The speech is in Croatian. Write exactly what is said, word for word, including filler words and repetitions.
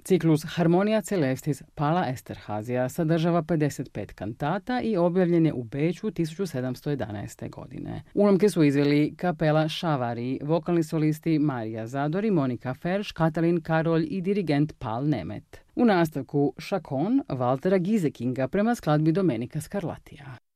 Ciklus Harmonia Celestis Pala Esterhazija sadržava pedeset pet kantata i objavljen je u Beču tisuću sedamsto jedanaeste. godine. Ulomke su izveli kapela Šavari, vokalni solisti Marija Zador i Monika Ferš, Katalin Karolj i dirigent Pal Nemet. U nastavku Šakon Valtera Gizekinga prema skladbi Domenika Skarlatija.